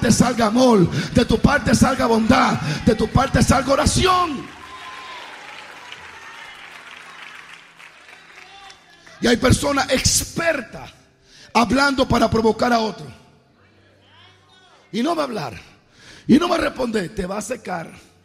parte salga amor, de tu parte salga bondad, de tu parte salga oración. Y hay personas expertas hablando para provocar a otro. Y no va a hablar, y no va a responder, te va a secar.